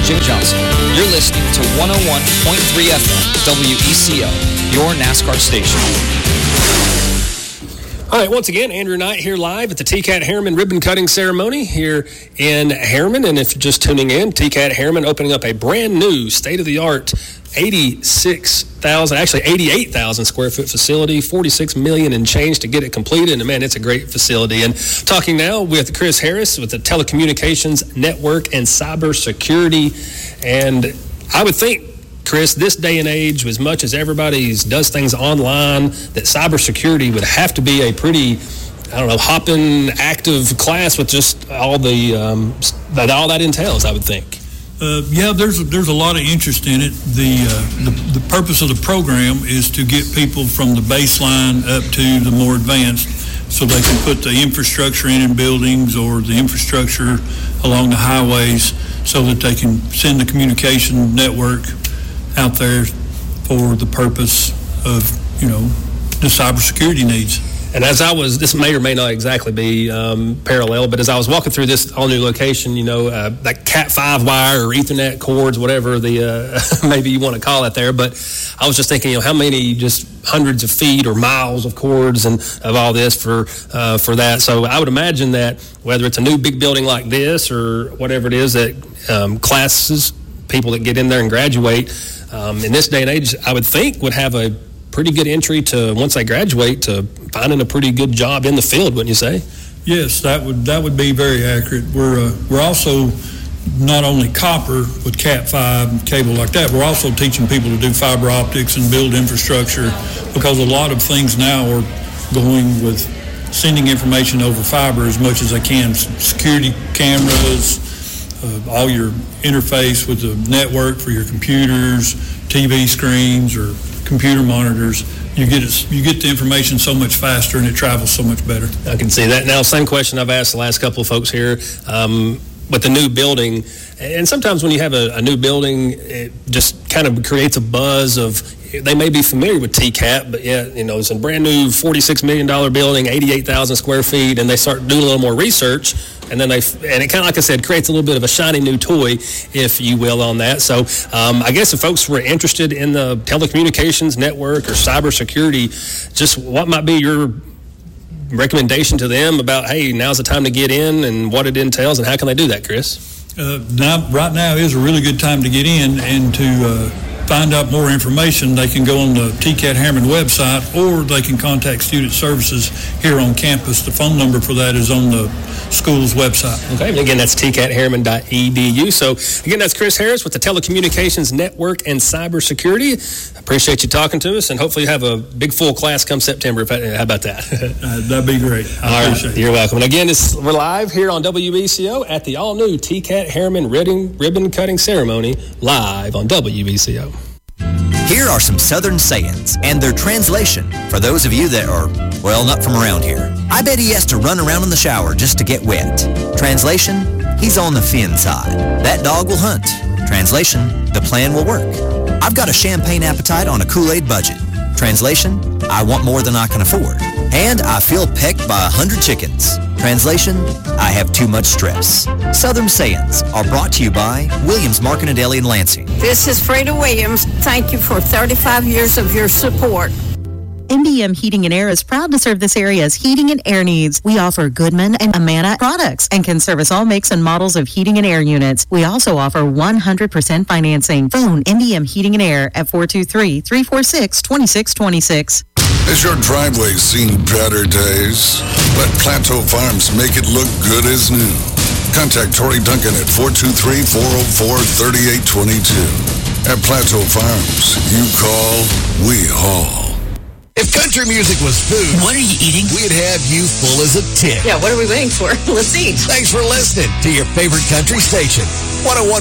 Jim Johnson. You're listening to 101.3 FM, WECO, your NASCAR station. All right, once again, Andrew Knight here live at the TCAT Harriman ribbon cutting ceremony here in Harriman. And if you're just tuning in, TCAT Harriman opening up a brand new state-of-the-art 88,000 square foot facility, $46 million and change to get it completed. And man, it's a great facility. And talking now with Chris Harris with the Telecommunications Network and Cybersecurity. And I would think, Chris, this day and age, as much as everybody does things online, that cybersecurity would have to be a pretty, hopping, active class with just all the all that entails, I would think. There's a lot of interest in it. The purpose of the program is to get people from the baseline up to the more advanced, so they can put the infrastructure in buildings or the infrastructure along the highways, so that they can send the communication network out there for the purpose of, the cybersecurity needs. And as this may or may not exactly be parallel, but as I was walking through this all-new location, that Cat5 wire or Ethernet cords, whatever maybe you want to call it there, but I was just thinking, how many just hundreds of feet or miles of cords and of all this for that. So I would imagine that whether it's a new big building like this or whatever it is that classes, people that get in there and graduate, in this day and age, I would think would have a pretty good entry to, once they graduate, to finding a pretty good job in the field, wouldn't you say? Yes, that would be very accurate. We're also not only copper with Cat5 cable like that, we're also teaching people to do fiber optics and build infrastructure, because a lot of things now are going with sending information over fiber as much as they can. Security cameras, all your interface with the network for your computers, TV screens, or computer monitors. You get the information so much faster, and it travels so much better. I can see that. Now, same question I've asked the last couple of folks here. With the new building, and sometimes when you have a new building, it just kind of creates a buzz of, they may be familiar with TCAT, but yet, it's a brand new $46 million building, 88,000 square feet, and they start doing a little more research, and then it kind of, like I said, creates a little bit of a shiny new toy, if you will, on that. So I guess if folks were interested in the telecommunications network or cybersecurity, just what might be your recommendation to them about, hey, now's the time to get in and what it entails, and how can they do that, Chris? Right now is a really good time to get in, and to find out more information, they can go on the TCAT Harriman website, or they can contact Student Services here on campus. The phone number for that is on the school's website. Okay, and again, that's tcatharriman.edu. So, again, that's Chris Harris with the Telecommunications Network and Cybersecurity. Appreciate you talking to us, and hopefully you have a big full class come September. How about that? That'd be great. I appreciate it. You're welcome. And again, we're live here on WECO at the all-new TCAT Harriman ribbon cutting ceremony, live on WECO. Here are some Southern sayings and their translation for those of you that are, not from around here. I bet he has to run around in the shower just to get wet. Translation, he's on the fin side. That dog will hunt. Translation, the plan will work. I've got a champagne appetite on a Kool-Aid budget. Translation, I want more than I can afford. And I feel pecked by 100 chickens. Translation, I have too much stress. Southern Sayings are brought to you by Williams Market Deli in Lansing. This is Freda Williams. Thank you for 35 years of your support. MBM Heating and Air is proud to serve this area's heating and air needs. We offer Goodman and Amana products and can service all makes and models of heating and air units. We also offer 100% financing. Phone MBM Heating and Air at 423-346-2626. Has your driveway seen better days? Let Plateau Farms make it look good as new. Contact Tori Duncan at 423-404-3822. At Plateau Farms, you call, we haul. If country music was food, what are you eating? We'd have you full as a tick. Yeah, what are we waiting for? Let's eat. Thanks for listening to your favorite country station, 101.3